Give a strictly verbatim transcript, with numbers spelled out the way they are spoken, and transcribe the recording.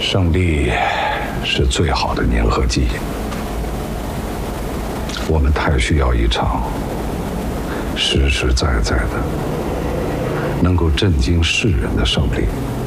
胜利是最好的粘合剂。我们太需要一场实实在在的、能够震惊世人的胜利。